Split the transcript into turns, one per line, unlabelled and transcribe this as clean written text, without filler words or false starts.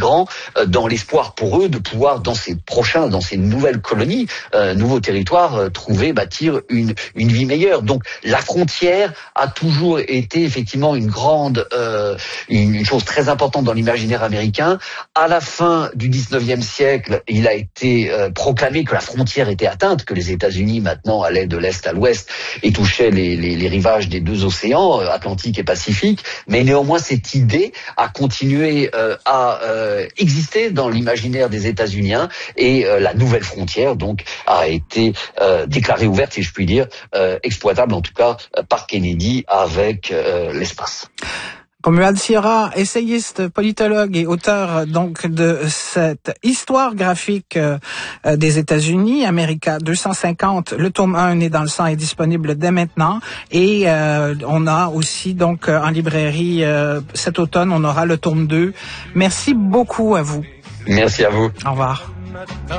migrants dans l'espoir pour eux de pouvoir, dans ces nouvelles colonies, nouveaux territoires, bâtir une vie meilleure. Donc la frontière a toujours été effectivement une chose très importante dans l'imaginaire américain. À la fin du 19e siècle, il a été proclamé que la frontière était atteinte, que les États-Unis maintenant allaient de l'est à l'ouest et touchaient les rivages des deux océans, Atlantique et Pacifique. Mais néanmoins, cette idée a continué à exister dans l'imaginaire des États-Uniens et la nouvelle frontière donc a été déclarée ouverte, si je puis dire, exploitable en tout cas par Kennedy avec l'espace.
Romuald Sierra, essayiste, politologue et auteur donc de cette histoire graphique des États-Unis, America 250, le tome 1 Né dans le sang est disponible dès maintenant et on a aussi donc en librairie cet automne, on aura le tome 2. Merci beaucoup à vous.
Merci à vous.
Au revoir.